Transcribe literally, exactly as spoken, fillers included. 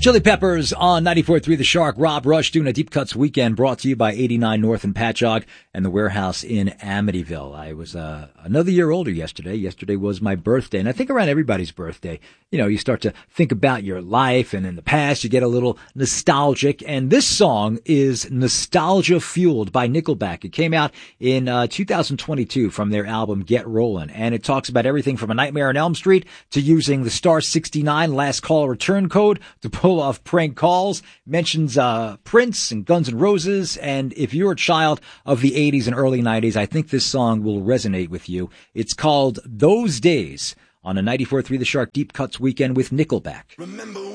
Chili Peppers on ninety-four point three The Shark. Rob Rush doing a Deep Cuts weekend brought to you by eighty-nine North in Patchogue and the Warehouse in Amityville. I was uh, another year older yesterday. Yesterday was my birthday, and I think around everybody's birthday, you know, you start to think about your life, and in the past you get a little nostalgic, and this song is Nostalgia Fueled by Nickelback. It came out in uh, two thousand twenty-two from their album Get Rollin', and it talks about everything from A Nightmare on Elm Street to using the star sixty-nine last call return code to pull off prank calls, mentions uh Prince and Guns N' Roses, and if you're a child of the eighties and early nineties, I think this song will resonate with you. It's called Those Days on a ninety-four point three The Shark Deep Cuts weekend with Nickelback. Remember